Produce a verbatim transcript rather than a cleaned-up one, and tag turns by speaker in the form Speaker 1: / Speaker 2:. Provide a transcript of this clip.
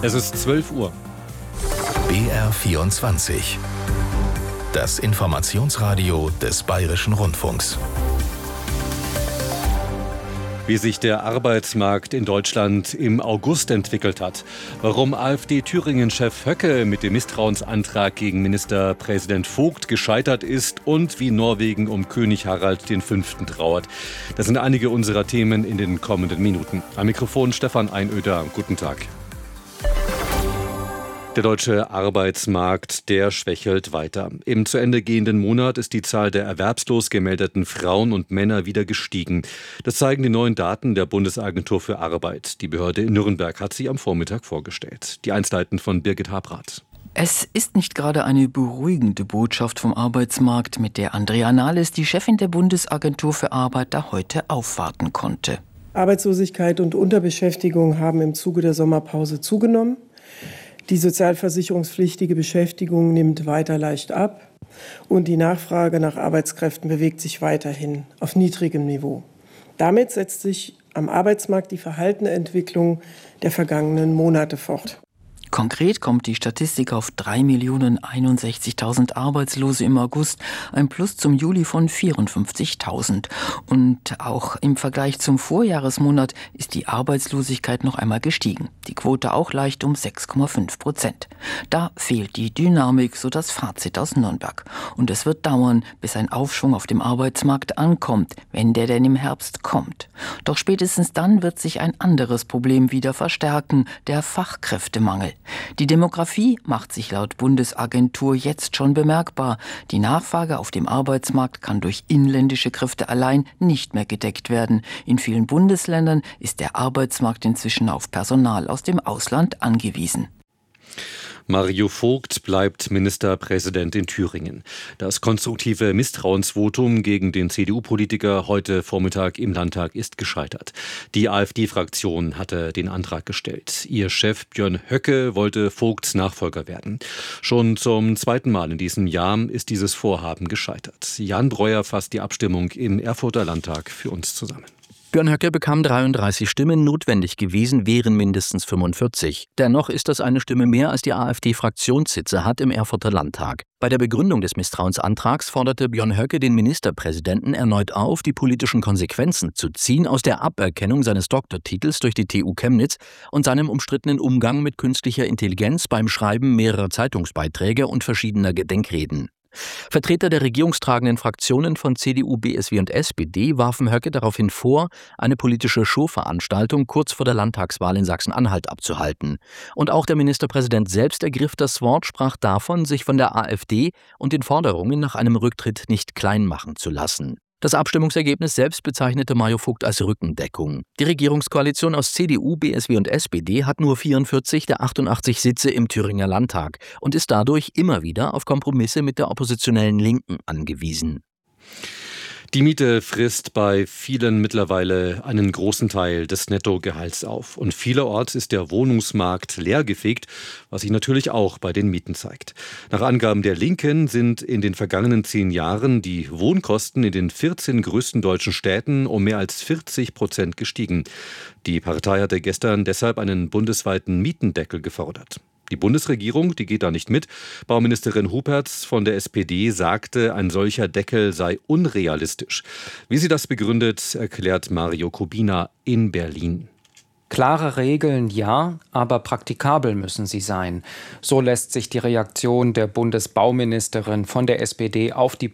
Speaker 1: Es ist zwölf Uhr.
Speaker 2: B R vierundzwanzig. Das Informationsradio des Bayerischen Rundfunks.
Speaker 1: Wie sich der Arbeitsmarkt in Deutschland im August entwickelt hat, warum AfD-Thüringen-Chef Höcke mit dem Misstrauensantrag gegen Ministerpräsident Vogt gescheitert ist und wie Norwegen um König Harald V. trauert. Das sind einige unserer Themen in den kommenden Minuten. Am Mikrofon Stefan Einöder. Guten Tag. Der deutsche Arbeitsmarkt, der schwächelt weiter. Im zu Ende gehenden Monat ist die Zahl der erwerbslos gemeldeten Frauen und Männer wieder gestiegen. Das zeigen die neuen Daten der Bundesagentur für Arbeit. Die Behörde in Nürnberg hat sie am Vormittag vorgestellt. Die Einzelheiten von Birgit Habrath.
Speaker 3: Es ist nicht gerade eine beruhigende Botschaft vom Arbeitsmarkt, mit der Andrea Nahles, die Chefin der Bundesagentur für Arbeit, da heute aufwarten konnte.
Speaker 4: Arbeitslosigkeit und Unterbeschäftigung haben im Zuge der Sommerpause zugenommen. Die sozialversicherungspflichtige Beschäftigung nimmt weiter leicht ab und die Nachfrage nach Arbeitskräften bewegt sich weiterhin auf niedrigem Niveau. Damit setzt sich am Arbeitsmarkt die verhaltene Entwicklung der vergangenen Monate fort.
Speaker 3: Konkret kommt die Statistik auf drei Millionen einundsechzigtausend Arbeitslose im August, ein Plus zum Juli von vierundfünfzigtausend. Und auch im Vergleich zum Vorjahresmonat ist die Arbeitslosigkeit noch einmal gestiegen. Die Quote auch leicht um sechs Komma fünf Prozent. Da fehlt die Dynamik, so das Fazit aus Nürnberg. Und es wird dauern, bis ein Aufschwung auf dem Arbeitsmarkt ankommt, wenn der denn im Herbst kommt. Doch spätestens dann wird sich ein anderes Problem wieder verstärken, der Fachkräftemangel. Die Demografie macht sich laut Bundesagentur jetzt schon bemerkbar. Die Nachfrage auf dem Arbeitsmarkt kann durch inländische Kräfte allein nicht mehr gedeckt werden. In vielen Bundesländern ist der Arbeitsmarkt inzwischen auf Personal aus dem Ausland angewiesen.
Speaker 1: Mario Vogt bleibt Ministerpräsident in Thüringen. Das konstruktive Misstrauensvotum gegen den C D U-Politiker heute Vormittag im Landtag ist gescheitert. Die AfD-Fraktion hatte den Antrag gestellt. Ihr Chef Björn Höcke wollte Vogts Nachfolger werden. Schon zum zweiten Mal in diesem Jahr ist dieses Vorhaben gescheitert. Jan Breuer fasst die Abstimmung im Erfurter Landtag für uns zusammen.
Speaker 5: Björn Höcke bekam dreiunddreißig Stimmen, notwendig gewesen wären mindestens fünfundvierzig. Dennoch ist das eine Stimme mehr, als die AfD-Fraktionssitze hat im Erfurter Landtag. Bei der Begründung des Misstrauensantrags forderte Björn Höcke den Ministerpräsidenten erneut auf, die politischen Konsequenzen zu ziehen aus der Aberkennung seines Doktortitels durch die T U Chemnitz und seinem umstrittenen Umgang mit künstlicher Intelligenz beim Schreiben mehrerer Zeitungsbeiträge und verschiedener Gedenkreden. Vertreter der regierungstragenden Fraktionen von C D U, B S W und S P D warfen Höcke daraufhin vor, eine politische Showveranstaltung kurz vor der Landtagswahl in Sachsen-Anhalt abzuhalten. Und auch der Ministerpräsident selbst ergriff das Wort, sprach davon, sich von der AfD und den Forderungen nach einem Rücktritt nicht klein machen zu lassen. Das Abstimmungsergebnis selbst bezeichnete Mario Vogt als Rückendeckung. Die Regierungskoalition aus C D U, B S W und S P D hat nur vierundvierzig der achtundachtzig Sitze im Thüringer Landtag und ist dadurch immer wieder auf Kompromisse mit der oppositionellen Linken angewiesen.
Speaker 1: Die Miete frisst bei vielen mittlerweile einen großen Teil des Nettogehalts auf. Und vielerorts ist der Wohnungsmarkt leergefegt, was sich natürlich auch bei den Mieten zeigt. Nach Angaben der Linken sind in den vergangenen zehn Jahren die Wohnkosten in den vierzehn größten deutschen Städten um mehr als vierzig Prozent gestiegen. Die Partei hatte gestern deshalb einen bundesweiten Mietendeckel gefordert. Die Bundesregierung, die geht da nicht mit. Bauministerin Huberts von der S P D sagte, ein solcher Deckel sei unrealistisch. Wie sie das begründet, erklärt Mario Kubina in Berlin.
Speaker 6: Klare Regeln ja, aber praktikabel müssen sie sein. So lässt sich die Reaktion der Bundesbauministerin von der S P D auf die